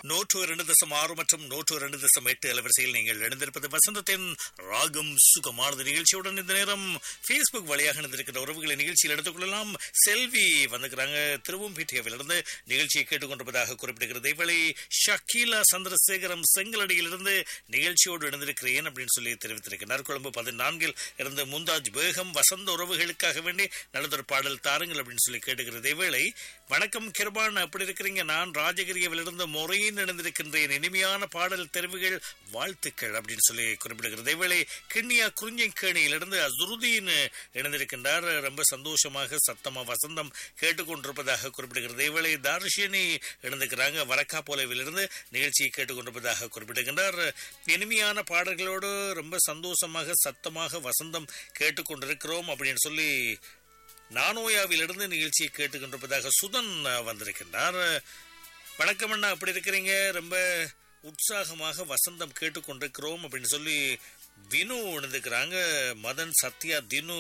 102.6 மற்றும் 102.8 அலைவரிசையில் நீங்கள் இணைந்திருப்பது வசந்தத்தின் ராகம் சுகமானது நிகழ்ச்சியுடன் இந்த நேரம் Facebook வழியாக இணைந்திருக்கிற உறவுகளை நிகழ்ச்சியில் எடுத்துக் கொள்ளலாம். செல்வி வந்துக்கிறாங்க திருவம்பேட்டையிலிருந்து நிகழ்ச்சியை கேட்டுக்கொண்டிருப்பதாக குறிப்பிடுகிறது. இவளை ஷக்கீலா சந்திரசேகரம் செங்கலடியிலிருந்து நிகழ்ச்சியோடு இணைந்திருக்கிறேன் அப்படின்னு சொல்லி தெரிவித்திருக்கிறார். கொழும்பு 14 இருந்து முந்தாஜ் பேகம் வசந்த உறவுகளுக்காக வேண்டி நல்லதொரு பாடல் தாருங்கள் அப்படின்னு சொல்லி கேட்டுக்கிறது. இவளை வணக்கம் கிருபான், எப்படி இருக்கிறீங்க? நான் ராஜகிரியவிலிருந்து முறையின் இணைந்திருக்கின்றேன். இனிமையான பாடல் தெரிவுகள் வாழ்த்துக்கள் அப்படின்னு சொல்லி குறிப்பிடுகிறது. இவளை கிண்ணியா குறிஞ்சேணியிலிருந்து அசுருதீன் இணைந்திருக்கின்றார். ரொம்ப சந்தோஷமாக சத்தமா வசந்தம் கேட்டுக்கொண்டிருப்பதாக குறிப்பிடுகிறது. இவளை தார்ஷினி இணைந்திருக்கிறாங்க. வரக்கா போலவிலிருந்து நிகழ்ச்சியை கேட்டுக்கொண்டிருப்பதாக குறிப்பிடுகின்றார். இனிமையான பாடல்களோடு ரொம்ப சந்தோஷமாக சத்தமாக வசந்தம் கேட்டுக்கொண்டிருக்கிறோம் அப்படின்னு சொல்லி நானோயாவிலிருந்து நிகழ்ச்சியை கேட்டுக்கொண்டிருப்பதாக சுதன் வந்திருக்கின்றார். வணக்கம் அண்ணா, எப்படி இருக்கிறீங்க? ரொம்ப உற்சாகமாக வசந்தம் கேட்டுக்கொண்டிருக்கிறோம் அப்படின்னு சொல்லி வினு இணைந்திருக்கிறாங்க. மதன், சத்யா, தினு,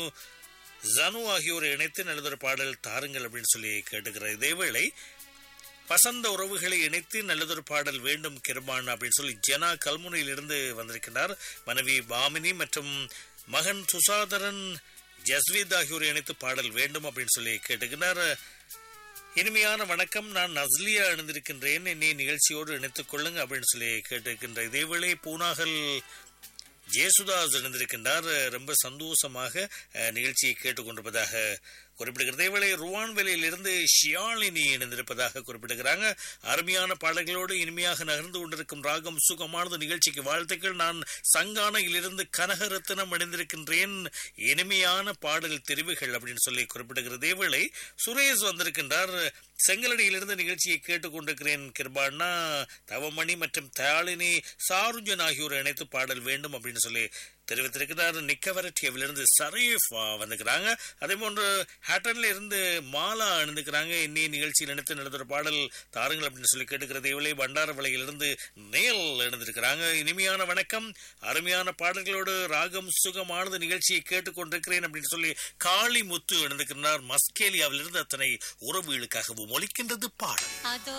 ஜனு ஆகியோரை இணைத்து நல்லதொரு பாடல் தாருங்கள் அப்படின்னு சொல்லி கேட்டுக்கிறார். இதேவேளை வசந்த உறவுகளை இணைத்து நல்லதொரு பாடல் வேண்டும் கிருபான் அப்படின்னு சொல்லி ஜனா கல்முனையிலிருந்து வந்திருக்கிறார். மனைவி பாமினி மற்றும் மகன் சுசாதரன், ஜஸ்வீத் ஆகியோரை இணைத்து பாடல் வேண்டும் அப்படின்னு சொல்லி கேட்டுக்கிறார். இனிமையான வணக்கம், நான் நஸ்லியா இணைந்திருக்கின்றேன், என்னை நிகழ்ச்சியோடு இணைத்துக் கொள்ளுங்க அப்படின்னு சொல்லி கேட்டிருக்கின்ற இதேவேளை பூனாகல் ஜேசுதாஸ் இணைந்திருக்கின்றார். ரொம்ப சந்தோஷமாக நிகழ்ச்சியை கேட்டுக்கொண்டிருப்பதாக குறிப்பிடுகிறது. இவளை ருவான்வெளியில் இருந்து ஷியாலினி இணைந்திருப்பதாக குறிப்பிடுகிறாங்க. அருமையான பாடல்களோடு இனிமையாக நகர்ந்து கொண்டிருக்கும் ராகம் சுகமானது நிகழ்ச்சிக்கு வாழ்த்துக்கள். நான் சங்கானையிலிருந்து கனகரத்தினம் இணைந்திருக்கின்றேன். இனிமையான பாடல் தெரிவுகள் அப்படின்னு சொல்லி குறிப்பிடுகிறது. இவளை சுரேஷ் வந்திருக்கின்றார். செங்கலடியிலிருந்து நிகழ்ச்சியை கேட்டுக்கொண்டிருக்கிறேன் கிருபான்னா. தவமணி மற்றும் தயாளினி, சாருஜன் ஆகியோர் இணைத்து பாடல் வேண்டும் அப்படின்னு சொல்லி தெரிவித்திருக்கிறார். நிக்கவரட்டியிலிருந்து சரீஃப் வந்துக்கிறாங்க. அதே போன்று ஹேட்டன்ல இருந்து மாலா இணைந்துக்கிறாங்க. இன்னி நிகழ்ச்சியில் இணைத்து நடந்த பாடல் தாருங்கள் அப்படின்னு சொல்லி கேட்டுக்கிறது. இவளை பண்டாரவளையிலிருந்து நேல் இணைந்திருக்கிறாங்க. இனிமையான வணக்கம், அருமையான பாடல்களோடு ராகம் சுகமானது நிகழ்ச்சியை கேட்டுக்கொண்டிருக்கிறேன் அப்படின்னு சொல்லி காளிமுத்து இணைந்திருக்கிறார். மஸ்கேலியாவிலிருந்து அத்தனை உறவுகளுக்காகவும் ஒலிக்கின்றது பாடல்.